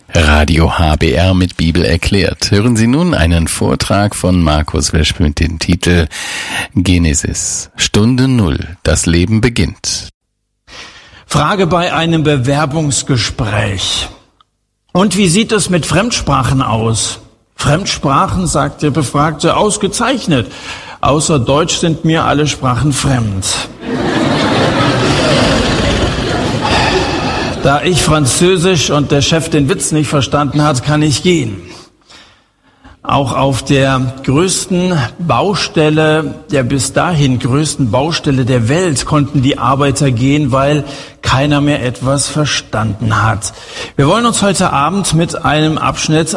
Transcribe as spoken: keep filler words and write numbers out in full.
Radio H B R mit Bibel erklärt. Hören Sie nun einen Vortrag von Markus Wesch mit dem Titel Genesis, Stunde Null, das Leben beginnt. Frage bei einem Bewerbungsgespräch. Und wie sieht es mit Fremdsprachen aus? Fremdsprachen, sagt der Befragte, ausgezeichnet. Außer Deutsch sind mir alle Sprachen fremd. Da ich Französisch und der Chef den Witz nicht verstanden hat, kann ich gehen. Auch auf der größten Baustelle, der bis dahin größten Baustelle der Welt konnten die Arbeiter gehen, weil keiner mehr etwas verstanden hat. Wir wollen uns heute Abend mit einem Abschnitt